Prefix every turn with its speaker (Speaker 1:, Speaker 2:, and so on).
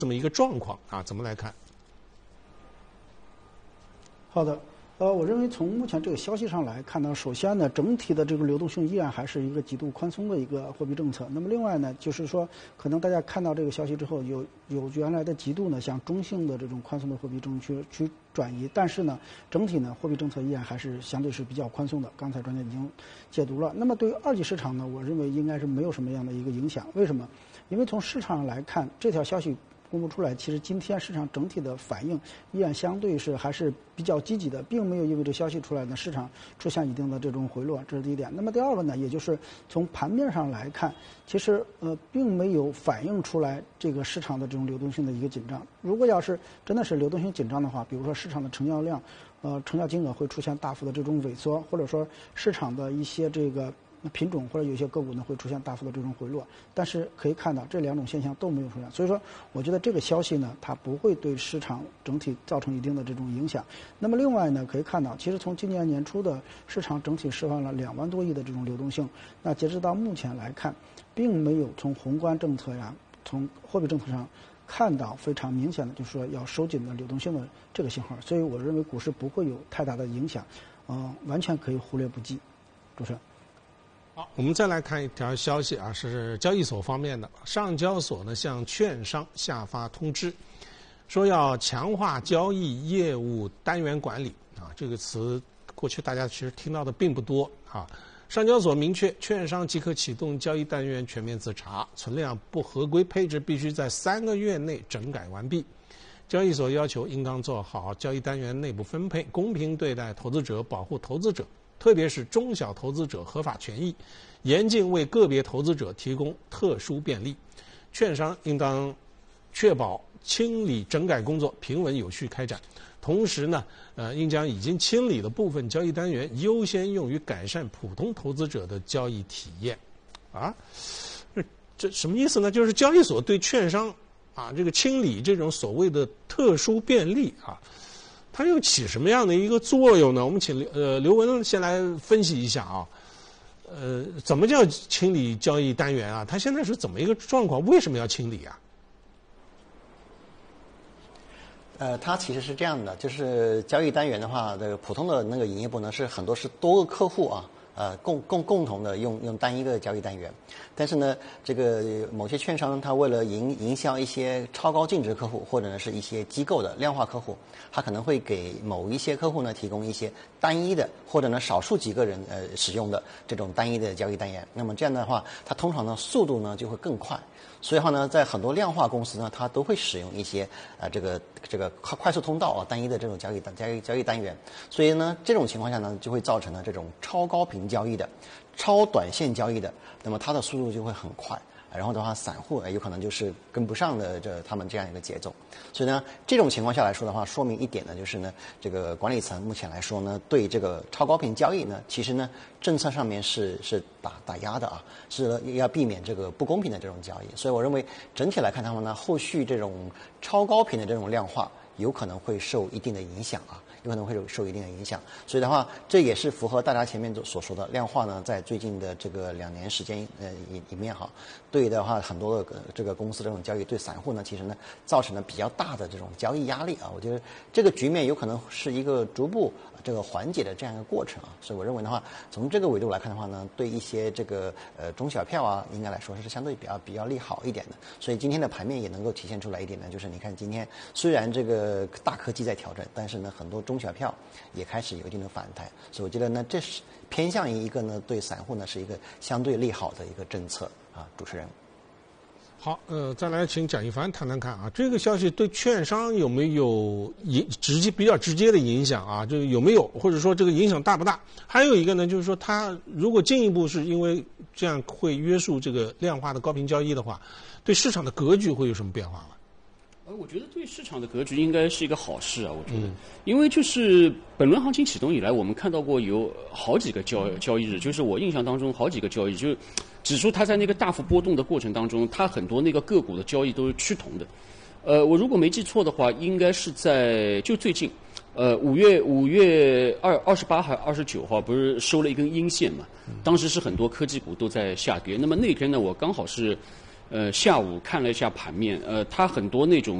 Speaker 1: 这么一个状况啊，怎么来看？
Speaker 2: 好的。我认为从目前这个消息上来看呢，首先呢，整体的这个流动性依然还是一个极度宽松的一个货币政策。那么另外呢，就是说，可能大家看到这个消息之后，有原来的极度呢向中性的这种宽松的货币政策去转移，但是呢，整体呢货币政策依然还是相对是比较宽松的。刚才专家已经解读了。那么对于二级市场呢，我认为应该是没有什么样的一个影响。为什么？因为从市场上来看，这条消息公布出来，其实今天市场整体的反应依然相对是还是比较积极的，并没有因为这消息出来呢，市场出现一定的这种回落，这是第一点。那么第二个呢，也就是从盘面上来看，其实并没有反映出来这个市场的这种流动性的一个紧张。如果要是真的是流动性紧张的话，比如说市场的成交量，成交金额会出现大幅的这种萎缩，或者说市场的一些这个品种或者有些个股呢会出现大幅的这种回落，但是可以看到这两种现象都没有出现，所以说我觉得这个消息呢，它不会对市场整体造成一定的这种影响。那么另外呢，可以看到，其实从今年年初的市场整体释放了2万多亿的这种流动性，那截止到目前来看，并没有从宏观政策呀，从货币政策上看到非常明显的就是说要收紧的流动性的这个信号，所以我认为股市不会有太大的影响，完全可以忽略不计。主持人。
Speaker 1: 好，我们再来看一条消息啊，是交易所方面的。上交所呢向券商下发通知，说要强化交易业务单元管理啊。这个词过去大家其实听到的并不多啊。上交所明确，券商即可启动交易单元全面自查，存量不合规配置必须在3个月内整改完毕。交易所要求应当做好交易单元内部分配，公平对待投资者，保护投资者。特别是中小投资者合法权益，严禁为个别投资者提供特殊便利。券商应当确保清理整改工作平稳有序开展，同时呢，应将已经清理的部分交易单元优先用于改善普通投资者的交易体验。啊，这什么意思呢？就是交易所对券商啊这个清理这种所谓的特殊便利啊。它又起什么样的一个作用呢？我们请刘文先来分析一下啊。怎么叫清理交易单元啊？它现在是怎么一个状况？为什么要清理啊？
Speaker 3: 它其实是这样的，就是交易单元的话，这个普通的那个营业部呢，是很多是多个客户啊。共同的用单一个交易单元，但是呢，这个某些券商它为了营销一些超高净值客户，或者呢是一些机构的量化客户，它可能会给某一些客户呢提供一些单一的，或者呢少数几个人使用的这种单一的交易单元。那么这样的话，它通常呢速度呢就会更快。所以的话呢，在很多量化公司呢，它都会使用一些这个快速通道啊，单一的这种交易单元。所以呢，这种情况下呢，就会造成了这种超高频交易的、超短线交易的，那么它的速度就会很快。然后的话，散户有可能就是跟不上的他们这样一个节奏。所以呢，这种情况下来说的话，说明一点呢，就是呢，这个管理层目前来说呢，对这个超高频交易呢，其实呢，政策上面是打压的啊，是要避免这个不公平的这种交易。所以我认为整体来看，他们呢，后续这种超高频的这种量化，有可能会受一定的影响啊。有可能会受一定的影响，所以的话，这也是符合大家前面所说的量化呢，在最近的这个2年时间里面哈，对的话很多的这个公司这种交易对散户呢，其实呢造成了比较大的这种交易压力啊。我觉得这个局面有可能是一个逐步这个缓解的这样一个过程啊。所以我认为的话，从这个维度来看的话呢，对一些这个中小票啊，应该来说是相对比较利好一点的。所以今天的盘面也能够体现出来一点呢，就是你看今天虽然这个大科技在调整，但是呢很多中小票也开始有一定的反弹，所以我觉得呢，这是偏向于一个呢对散户呢是一个相对利好的一个政策啊。主持人，
Speaker 1: 好，再来请蒋一凡谈谈看啊，这个消息对券商有没有比较直接的影响啊？这个有没有，或者说这个影响大不大？还有一个呢，就是说它如果进一步是因为这样会约束这个量化的高频交易的话，对市场的格局会有什么变化吗？
Speaker 4: 我觉得对市场的格局应该是一个好事啊，我觉得，因为就是本轮行情启动以来，我们看到过有好几个交易日，就是我印象当中好几个交易日，就是指出它在那个大幅波动的过程当中，它很多那个个股的交易都是趋同的。我如果没记错的话，应该是在就最近，5月28还29号不是收了一根阴线嘛？当时是很多科技股都在下跌，那么那天呢，我刚好是下午看了一下盘面，它很多那种